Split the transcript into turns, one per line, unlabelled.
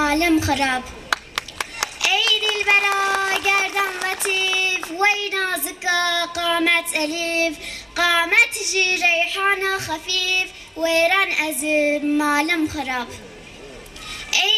مالم خراب. ای دلبرا گردن لطیف وی نازکا قامت الیف، قامت جی ریحان خفیف ویران از مالم خراب.